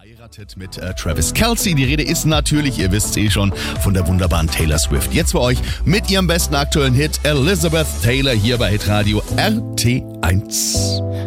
Verheiratet mit Travis Kelce. Die Rede ist natürlich, ihr wisst schon, von der wunderbaren Taylor Swift. Jetzt für euch mit ihrem besten aktuellen Hit Elizabeth Taylor hier bei Hitradio RT1.